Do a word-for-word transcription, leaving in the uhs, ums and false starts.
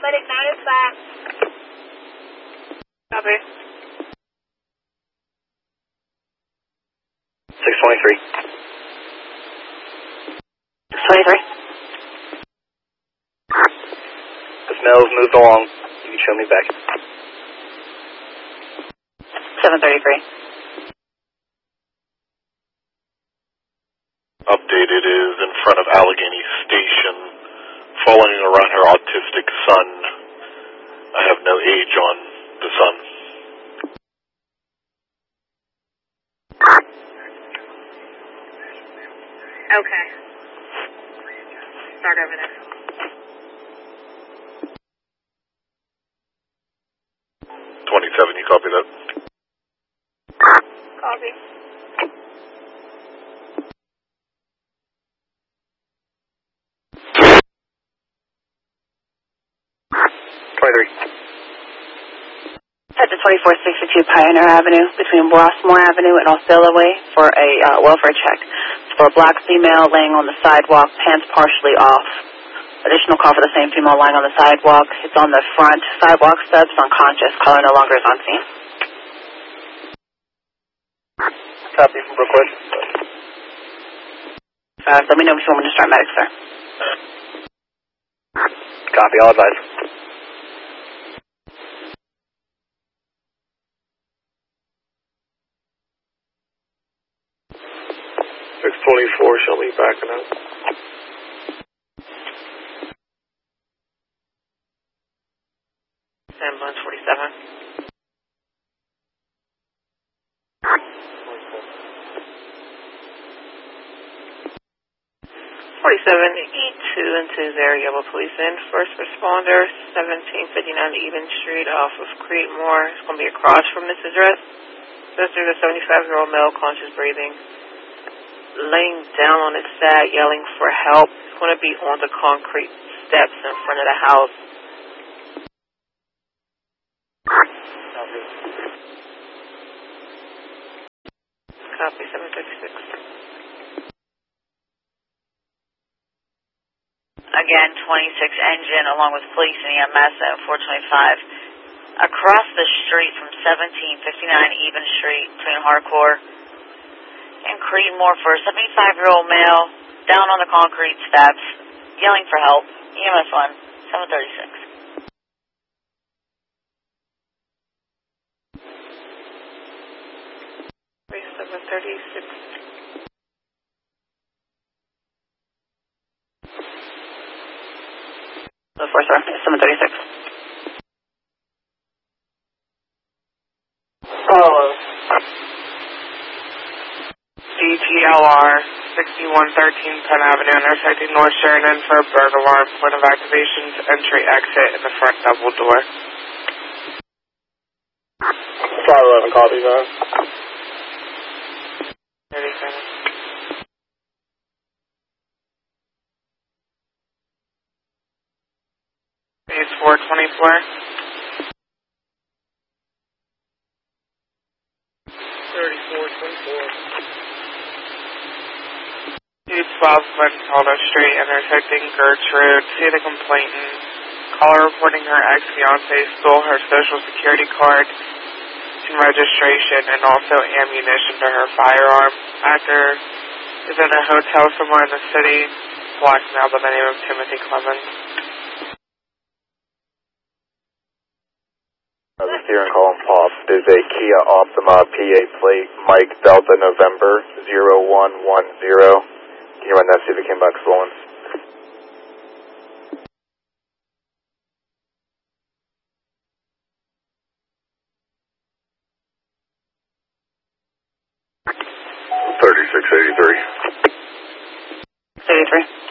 Medic nine is back. Copy. six twenty-three. six twenty-three. The smell's moved along. You can show me back. seven thirty-three. Updated is in front of Allegheny Station, following around her autistic son. I have no age on the son. Okay. Start over there. twenty-seven, you copy that? Copy. twenty-three. Head to twenty-four sixty-two Pioneer Avenue between Rossmore Avenue and Osceola Way for a uh, welfare check. It's for a black female laying on the sidewalk, pants partially off. Additional call for the same female lying on the sidewalk. It's on the front sidewalk steps, unconscious. Caller no longer is on scene. Copy from Brookwood. Uh, let me know if you want me to start medics, sir. Copy, all advised. six twenty-four, show me backing up. Ambulance forty-seven. forty-seven, E two and two there, Yellow Police in. First responder, seventeen fifty-nine Eden Street off of Creedmoor. It's going to be across from this address. This is a seventy-five-year-old male, conscious breathing, laying down on his side, yelling for help. It's going to be on the concrete steps in front of the house. Copy, seven fifty-six. Again, twenty-six engine along with police and E M S at four twenty-five. Across the street from seventeen fifty-nine Even Street between Hardcore and Creedmoor for a seventy-five-year-old male down on the concrete steps, yelling for help. E M S one, seven thirty-six. seven thirty-six. The four star, seven thirty-six. Oh. D T L R sixty-one thirteen Penn Avenue, intersecting North Sheridan for a burglar alarm. Point of activations, entry, exit in the front double door. five eleven, copy that. thirty-seven. Phase four twenty-four. thirty-four twenty-four. two twelve Montaldo Street, intersecting Gertrude. See the complainant. Caller reporting her ex-fiance stole her social security card and registration and also ammunition to her firearm. Actor is in a hotel somewhere in the city. Black male by the name of Timothy Clemens. Uh, the steering column pop is a Kia Optima P A plate, Mike Delta November zero one one zero. Can you run that, see if it came back stolen? thirty-six eighty-three. eighty-three.